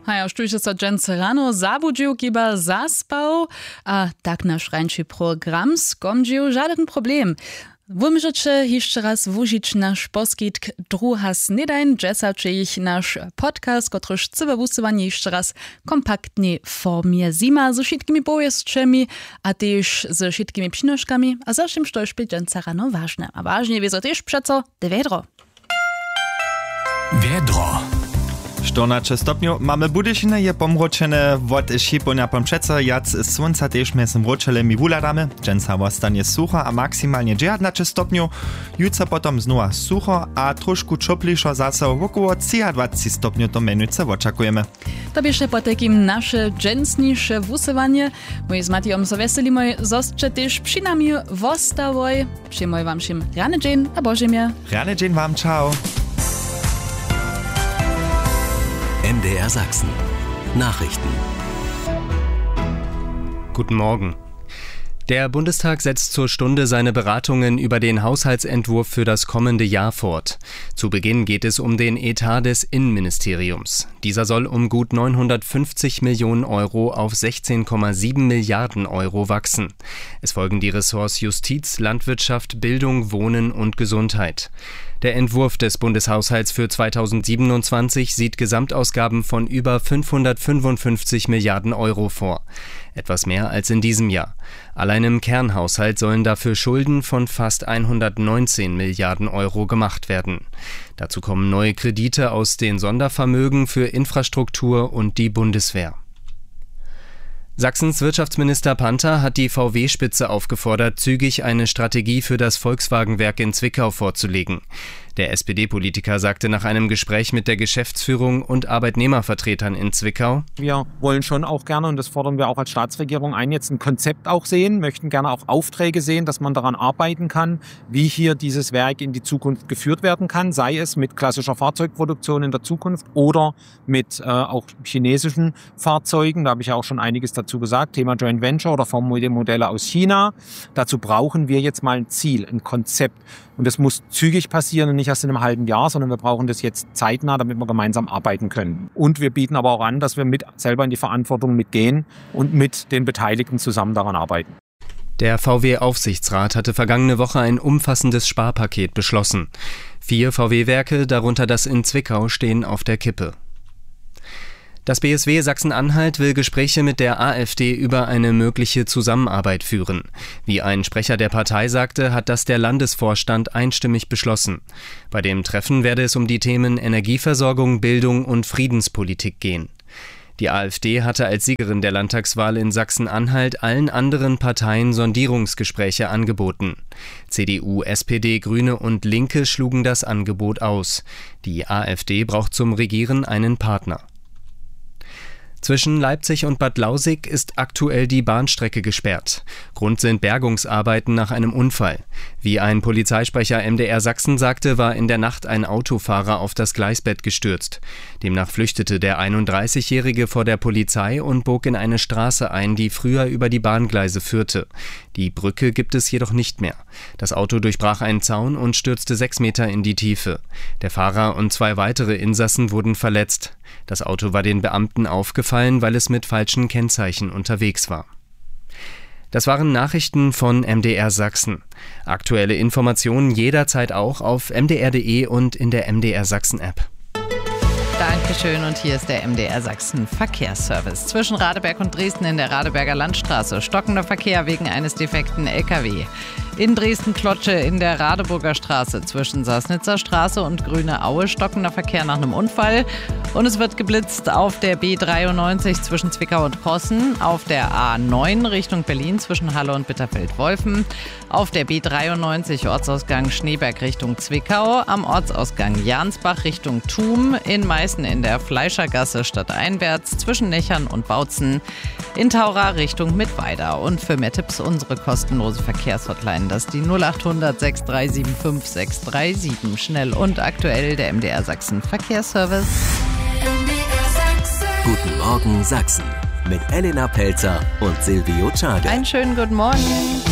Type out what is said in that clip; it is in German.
Haja, sztujcie so dżęce rano zabudził, kiba zaspał, a tak nasz rańczy program skomdził żaden problem. Wumrzecie jeszcze raz wužić nasz poskitk druha snedajn, dżesaczy ich nasz podcast, kotryż cybawusowanie jeszcze raz kompaktnie w formie zima z wszystkimi powieściami, a też z wszystkimi przynoszkami, a za czym to już dżęce rano ważne. A ważnie wiedzą też przeco de Vedro. Vedro. 14 stopniów mamy budyšine je pomročene, wod šiponia pomprzeca, jac słońca też między mročelemi wuladamy, dżęca ostanie sucho, a maksymalnie 19 stopniów, jutro potom znowu sucho, a troszkę czoplišo zase około 23 stopniów to menujce oczekujemy. To bieže po takim nasze dżęsniejsze wusowanie. Mój z Matijom so veselimy, zostcze też przy nami wostawoj. Przyjmuję wam všim rany dzień, a Bożemie. Rany dzień wam, ciao. MDR Sachsen. Nachrichten. Guten Morgen. Der Bundestag setzt zur Stunde seine Beratungen über den Haushaltsentwurf für das kommende Jahr fort. Zu Beginn geht es um den Etat des Innenministeriums. Dieser soll um gut 950 Millionen Euro auf 16,7 Milliarden Euro wachsen. Es folgen die Ressorts Justiz, Landwirtschaft, Bildung, Wohnen und Gesundheit. Der Entwurf des Bundeshaushalts für 2027 sieht Gesamtausgaben von über 555 Milliarden Euro vor. Etwas mehr als in diesem Jahr. Allein im Kernhaushalt sollen dafür Schulden von fast 119 Milliarden Euro gemacht werden. Dazu kommen neue Kredite aus den Sondervermögen für Infrastruktur und die Bundeswehr. Sachsens Wirtschaftsminister Panther hat die VW-Spitze aufgefordert, zügig eine Strategie für das Volkswagen-Werk in Zwickau vorzulegen. Der SPD-Politiker sagte nach einem Gespräch mit der Geschäftsführung und Arbeitnehmervertretern in Zwickau: Wir wollen schon auch gerne, und das fordern wir auch als Staatsregierung ein, jetzt ein Konzept auch sehen, möchten gerne auch Aufträge sehen, dass man daran arbeiten kann, wie hier dieses Werk in die Zukunft geführt werden kann, sei es mit klassischer Fahrzeugproduktion in der Zukunft oder mit auch chinesischen Fahrzeugen. Da habe ich ja auch schon einiges dazu gesagt, Thema Joint Venture oder Modelle aus China. Dazu brauchen wir jetzt mal ein Ziel, ein Konzept. Und das muss zügig passieren und nicht erst in einem halben Jahr, sondern wir brauchen das jetzt zeitnah, damit wir gemeinsam arbeiten können. Und wir bieten aber auch an, dass wir selber in die Verantwortung mitgehen und mit den Beteiligten zusammen daran arbeiten. Der VW-Aufsichtsrat hatte vergangene Woche ein umfassendes Sparpaket beschlossen. 4 VW-Werke, darunter das in Zwickau, stehen auf der Kippe. Das BSW Sachsen-Anhalt will Gespräche mit der AfD über eine mögliche Zusammenarbeit führen. Wie ein Sprecher der Partei sagte, hat das der Landesvorstand einstimmig beschlossen. Bei dem Treffen werde es um die Themen Energieversorgung, Bildung und Friedenspolitik gehen. Die AfD hatte als Siegerin der Landtagswahl in Sachsen-Anhalt allen anderen Parteien Sondierungsgespräche angeboten. CDU, SPD, Grüne und Linke schlugen das Angebot aus. Die AfD braucht zum Regieren einen Partner. Zwischen Leipzig und Bad Lausick ist aktuell die Bahnstrecke gesperrt. Grund sind Bergungsarbeiten nach einem Unfall. Wie ein Polizeisprecher MDR Sachsen sagte, war in der Nacht ein Autofahrer auf das Gleisbett gestürzt. Demnach flüchtete der 31-Jährige vor der Polizei und bog in eine Straße ein, die früher über die Bahngleise führte. Die Brücke gibt es jedoch nicht mehr. Das Auto durchbrach einen Zaun und stürzte 6 Meter in die Tiefe. Der Fahrer und 2 weitere Insassen wurden verletzt. Das Auto war den Beamten aufgefallen, weil es mit falschen Kennzeichen unterwegs war. Das waren Nachrichten von MDR Sachsen. Aktuelle Informationen jederzeit auch auf mdr.de und in der MDR Sachsen App. Dankeschön, und hier ist der MDR Sachsen Verkehrsservice. Zwischen Radeberg und Dresden in der Radeberger Landstraße stockender Verkehr wegen eines defekten LKW. In Dresden-Klotsche in der Radeburger Straße zwischen Sassnitzer Straße und Grüne Aue stockender Verkehr nach einem Unfall. Und es wird geblitzt auf der B93 zwischen Zwickau und Possen, auf der A9 Richtung Berlin zwischen Halle und Bitterfeld-Wolfen, auf der B93 Ortsausgang Schneeberg Richtung Zwickau, am Ortsausgang Jansbach Richtung Thum, in Meißen in der Fleischergasse stadteinwärts zwischen Nechern und Bautzen, in Taura Richtung Mittweida. Und für mehr Tipps unsere kostenlose Verkehrshotline, das ist die 0800 6375 637. Schnell und aktuell der MDR Sachsen Verkehrsservice. Guten Morgen Sachsen mit Elena Pelzer und Silvio Czade. Einen schönen guten Morgen.